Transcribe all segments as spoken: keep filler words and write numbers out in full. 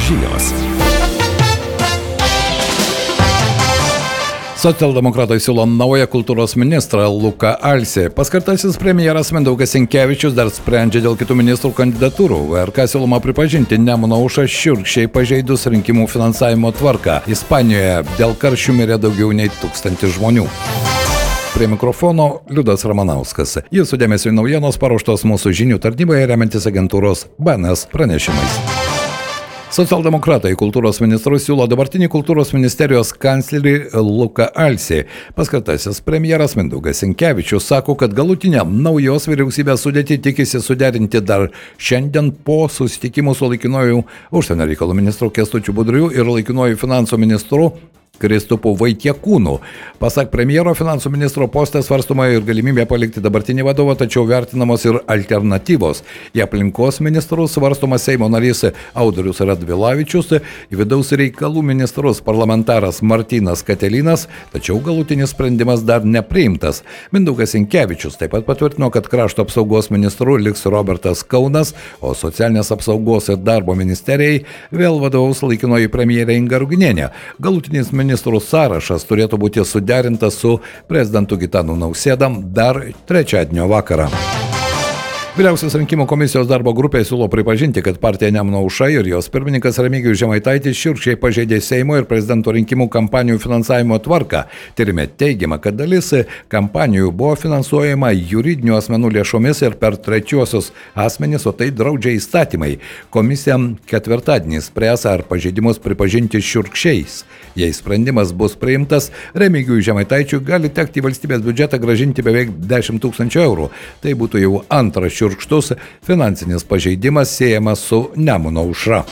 Žinios. Socialdemokratai siūlo naują kultūros ministrą Luką Alsį. Paskirtasis premjeras Mindaugas Sinkevičius dar sprendžia dėl kitų ministrų kandidatūrų. V R K siūloma pripažinti Nemuno aušrą šiurkščiai pažeidus rinkimų finansavimo tvarką. Ispanijoje dėl karščių mirė daugiau nei tūkstantis žmonių. Prie mikrofono Liudas Ramanauskas. Jūsų dėmesio naujienos paruoštos mūsų žinių tarnyboje remiantis agentūros B N S pranešimais. Socialdemokratai kultūros ministrus siūlo dabartinį kultūros ministerijos kanclerį Luką Alsį. Paskirtasis premjeras Mindaugas Sinkevičius sako, kad galutinę naujos vyriausybės sudėtį tikisi suderinti dar šiandien po susitikimų su laikinuoju užsienio reikalų ministru Kęstučiu Budriu ir laikinuoju finansų ministru Kristupu Vaitiekūnu. Pasak premjero, finansų ministro poste svarstoma ir galimybė palikti dabartinį vadovą, tačiau vertinamos ir alternatyvos. Į aplinkos ministrus svarstomas Seimo narys Audrius Radvilavičius, į vidaus reikalų ministrus parlamentaras Martynas Katelinas, tačiau galutinis sprendimas dar nepriimtas. Mindaugas Sinkevičius taip pat patvirtino, kad krašto apsaugos ministru liks Robertas Kaunas, o socialinės apsaugos ir darbo ministerijai vėl vadovaus laikinoji premjerė Inga Ruginienė. Galutinis ministrų sąrašas turėtų būti suderintas su prezidentu Gitanu Nausėda dar trečiadienio vakarą. Vyriausios rinkimų komisijos darbo grupė siūlo pripažinti, kad partija Nemuno aušra ir jos pirmininkas Remigijus Žemaitaitis šiurkščiai pažeidė Seimo ir prezidento rinkimų kampanijų finansavimo tvarką. Tyrime teigiama, kad dalis kampanijų buvo finansuojama juridinių asmenų lėšomis ir per trečiuosius asmenys, o tai draudžia įstatymai. Komisija ketvirtadienį spręs, ar pažeidimus pripažinti šiurkščiais. Jei sprendimas bus priimtas, Remigijui Žemaitaičiui gali tekti valstybės biudžetą grąžinti beveik dešimt tūkstančių eurų. Tai būtų jau antras šiurkštus finansinis pažeidimas siejamas su Nemuno aušra.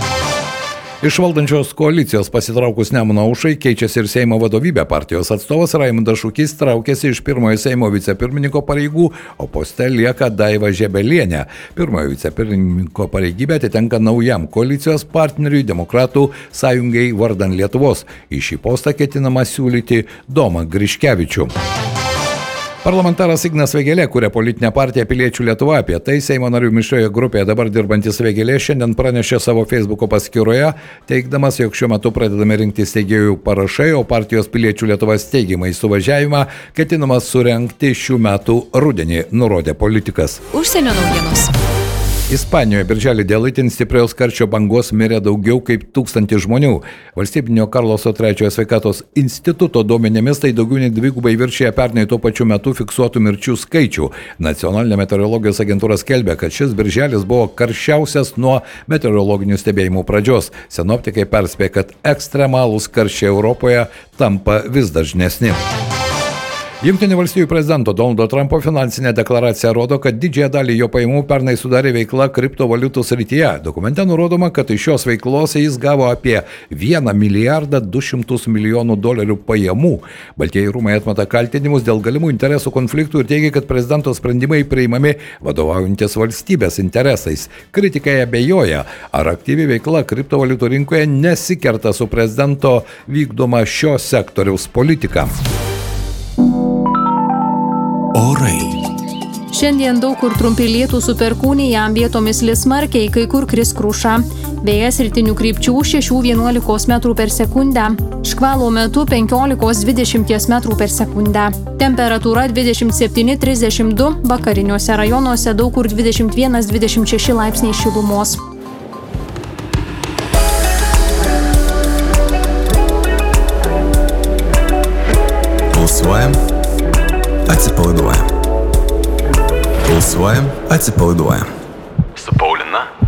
Iš valdančios koalicijos pasitraukus Nemuno aušrai keičiasi ir Seimo vadovybė. Partijos atstovas Raimundas Šukys traukiasi iš pirmojo Seimo vicepirmininko pareigų, o poste lieka Daiva Žebelienė. Pirmojo vicepirmininko pareigybė atitenka naujam koalicijos partneriui Demokratų sąjungai vardan Lietuvos. Į šį postą ketinama siūlyti Domą Griškevičių. Parlamentaras Ignas Vėgėlė kuria politinę partiją Piliečių Lietuva. Apie tai Seimo narių mišrioje grupėje dabar dirbantis Vėgėlė šiandien pranešė savo Facebooko paskyroje, teigdamas, jog šiuo metu pradedami rinkti steigėjų parašai, o partijos Piliečių Lietuva steigimą į suvažiavimą ketinama surengti šių metų rudenį, nurodė politikas. Užsienio naujienos. Ispanijoje birželį dėl itin stiprios karščio bangos mirė daugiau kaip tūkstantis žmonių. Valstybinio Karloso trečiojo sveikatos instituto duomenimis tai daugiau nei dvigubai viršija pernai tuo pačiu metu fiksuotų mirčių skaičių. Nacionalinė meteorologijos agentūra skelbia, kad šis birželis buvo karščiausias nuo meteorologinių stebėjimų pradžios. Sinoptikai perspėja, kad ekstremalūs karščiai Europoje tampa vis dažnesni. Jungtinių valstijų prezidento Donaldo Trumpo finansinė deklaracija rodo, kad didžiąją dalį jo pajamų pernai sudarė veikla kriptovaliutų srityje. Dokumente nurodoma, kad iš šios veiklos jis gavo apie vieną milijardą du šimtus milijonų dolerių pajamų. Baltieji rūmai atmeta kaltinimus dėl galimų interesų konfliktų ir teigia, kad prezidento sprendimai priimami vadovaujantis valstybės interesais. Kritikai abejoja, ar aktyvi veikla kriptovaliutų rinkoje nesikerta su prezidento vykdoma šio sektoriaus politika. Orai. Šiandien daug kur trumpi lietūs su perkūnija, vietomis lis smarkiai, kai kur kris kruša. Vėjas rytinių krypčių šešių vienuolikos metrų per sekundę. Škvalo metu penkiolikos dvidešimt metrų per sekundę. Temperatūra dvidešimt septyni trisdešimt du, vakariniuose rajonuose daug kur dvidešimt vienas dvidešimt šeši laipsniai šilumos. Pulsuojam. Atsipalaiduojam. Pulsuojam, atsipalaiduojam. Su Paulina